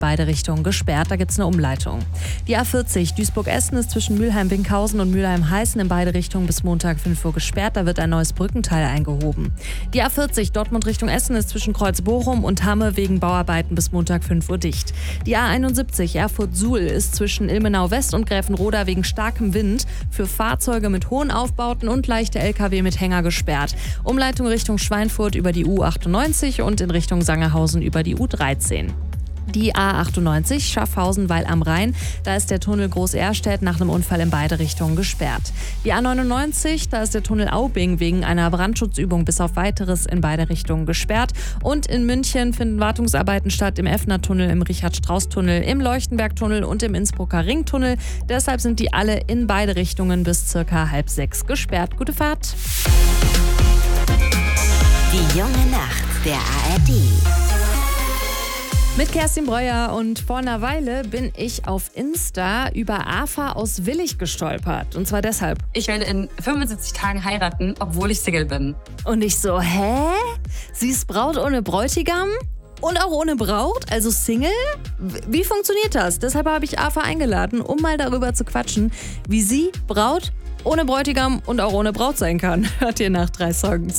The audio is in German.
beide Richtungen gesperrt, da gibt es eine Umleitung. Die A40 Duisburg-Essen ist zwischen Mülheim-Winkhausen und Mülheim-Heißen in beide Richtungen bis Montag 5 Uhr gesperrt, da wird ein neues Brückenteil eingehoben. Die A40 Dortmund Richtung Essen ist zwischen Kreuz-Bochum und Hamme wegen Bauarbeiten bis Montag 5 Uhr dicht. Die A71 Erfurt-Suhl ist zwischen Ilmenau-West und Gräfenroda wegen starkem Wind für Fahrzeuge mit hohen Aufbauten und leichte Lkw mit Hänger gesperrt. Umleitung Richtung Schweinfurt über die U98 und in Richtung Sangerhausen über die U13. Die A98 Schaffhausen-Weil am Rhein, da ist der Tunnel Groß-Ehrstedt nach einem Unfall in beide Richtungen gesperrt. Die A99, da ist der Tunnel Aubing wegen einer Brandschutzübung bis auf Weiteres in beide Richtungen gesperrt. Und in München finden Wartungsarbeiten statt im Effner-Tunnel, im Richard-Strauss-Tunnel, im Leuchtenberg-Tunnel und im Innsbrucker Ringtunnel. Deshalb sind die alle in beide Richtungen bis circa 5:30 gesperrt. Gute Fahrt! Die junge Nacht der ARD. Mit Kerstin Breuer und vor einer Weile bin ich auf Insta über Afa aus Willich gestolpert. Und zwar deshalb. Ich werde in 75 Tagen heiraten, obwohl ich Single bin. Und ich so, hä? Sie ist Braut ohne Bräutigam? Und auch ohne Braut, also Single? Wie funktioniert das? Deshalb habe ich Afa eingeladen, um mal darüber zu quatschen, wie sie Braut ohne Bräutigam und auch ohne Braut sein kann. Hört ihr nach 3 Songs.